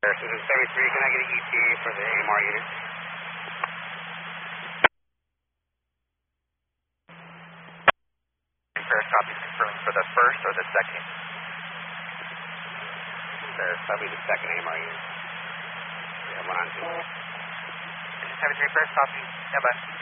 Citizen 73, can I get an ETA for the AMR unit? Paris copy confirmed for the first or the second? Paris copy the second AMR unit. Yeah, 1 on 2. 73 Paris copy. Yeah, bye.